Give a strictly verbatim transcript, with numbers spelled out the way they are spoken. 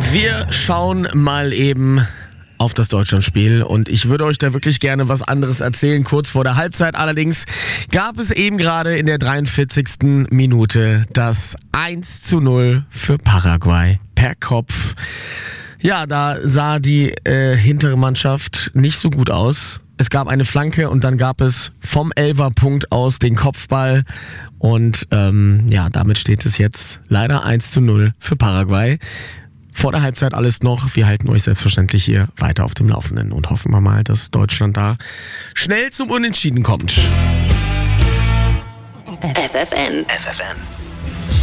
Wir schauen mal eben auf das Deutschlandspiel und ich würde euch da wirklich gerne was anderes erzählen, kurz vor der Halbzeit. Allerdings gab es eben gerade in der dreiundvierzigsten Minute das eins zu null für Paraguay per Kopf. Ja, da sah die äh, hintere Mannschaft nicht so gut aus. Es gab eine Flanke und dann gab es vom Elferpunkt aus den Kopfball und ähm, ja, damit steht es jetzt leider eins zu null für Paraguay. Vor der Halbzeit alles noch. Wir halten euch selbstverständlich hier weiter auf dem Laufenden und hoffen wir mal, dass Deutschland da schnell zum Unentschieden kommt. F F N. F F N.